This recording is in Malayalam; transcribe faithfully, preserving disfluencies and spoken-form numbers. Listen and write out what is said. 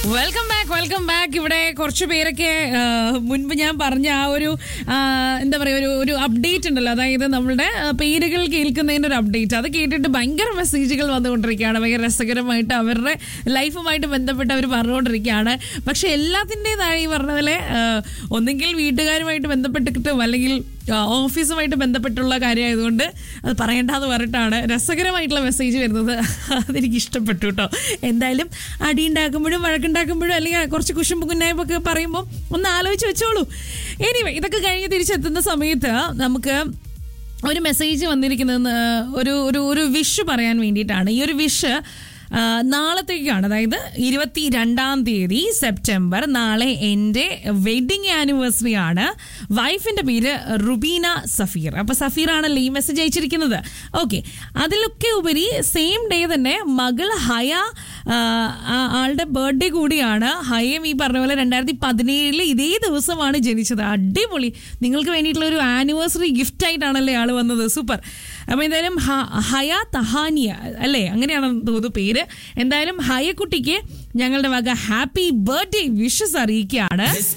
Welcome back welcome back. ഇവിടെ കുറച്ച് പേരൊക്കെ മുൻപ് ഞാൻ പറഞ്ഞ ആ ഒരു എന്താ പറയുക ഒരു ഒരു അപ്ഡേറ്റ് ഉണ്ടല്ലോ, അതായത് നമ്മളുടെ പേരുകൾ കേൾക്കുന്നതിൻ്റെ ഒരു അപ്ഡേറ്റ്, അത് കേട്ടിട്ട് ഭയങ്കര മെസ്സേജുകൾ വന്നുകൊണ്ടിരിക്കുകയാണ്. ഭയങ്കര രസകരമായിട്ട് അവരുടെ ലൈഫുമായിട്ട് ബന്ധപ്പെട്ട് അവർ പറഞ്ഞുകൊണ്ടിരിക്കുകയാണ്. പക്ഷെ എല്ലാത്തിൻ്റെതായി പറഞ്ഞ പോലെ ഒന്നെങ്കിൽ വീട്ടുകാരുമായിട്ട് ബന്ധപ്പെട്ടിട്ടും അല്ലെങ്കിൽ ഓഫീസുമായിട്ട് ബന്ധപ്പെട്ടുള്ള കാര്യമായതുകൊണ്ട് അത് പറയേണ്ടതെന്ന് പറഞ്ഞിട്ടാണ് രസകരമായിട്ടുള്ള മെസ്സേജ് വരുന്നത്. അതെനിക്ക് ഇഷ്ടപ്പെട്ടു കേട്ടോ. എന്തായാലും അടി ഉണ്ടാക്കുമ്പോഴും വഴക്കുണ്ടാക്കുമ്പോഴും അല്ലെങ്കിൽ കുറച്ച് കുശുമ്പ് കുന്നായ്പൊക്കെ പറയുമ്പോൾ ഒന്ന് ആലോചിച്ച് വെച്ചോളൂ. എനിവേ, ഇതൊക്കെ കഴിഞ്ഞ് തിരിച്ചെത്തുന്ന സമയത്ത് നമുക്ക് ഒരു മെസ്സേജ് വന്നിരിക്കുന്നത് ഒരു ഒരു ഒരു വിഷ് പറയാൻ വേണ്ടിയിട്ടാണ്. ഈ ഒരു വിഷ് നാളത്തേക്കാണ്, അതായത് ഇരുപത്തി രണ്ടാം തീയതി സെപ്റ്റംബർ. നാളെ എൻ്റെ വെഡിങ് ആനിവേഴ്സറി ആണ്. വൈഫിൻ്റെ പേര് റുബീന സഫീർ. അപ്പോൾ സഫീറാണല്ലേ ഈ മെസ്സേജ് അയച്ചിരിക്കുന്നത്. ഓക്കെ, അതിലൊക്കെ ഉപരി സെയിം ഡേ തന്നെ മകൾ ഹയ, ആളുടെ ബർത്ത്ഡേ കൂടിയാണ്. ഹയം ഈ പറഞ്ഞ പോലെ രണ്ടായിരത്തി പതിനേഴില് ഇതേ ദിവസമാണ് ജനിച്ചത്. അടിപൊളി, നിങ്ങൾക്ക് വേണ്ടിയിട്ടുള്ള ഒരു ആനിവേഴ്സറി ഗിഫ്റ്റ് ആയിട്ടാണല്ലേ ആൾ വന്നത്. സൂപ്പർ. അപ്പോൾ എന്തായാലും ഹയ തഹാനിയ അല്ലേ, അങ്ങനെയാണ് തോന്നുന്നു പേര്. എന്തായാലും ഹയക്കുട്ടിക്ക് ഞങ്ങളുടെ വക ഹാപ്പി ബർത്ത്ഡേ വിഷസ് അറിയിക്കുകയാണ്.